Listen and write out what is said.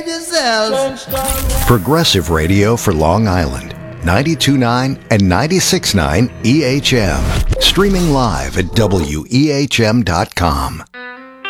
Progressive radio for Long Island. 92.9 and 96.9 EHM. Streaming live at WEHM.com.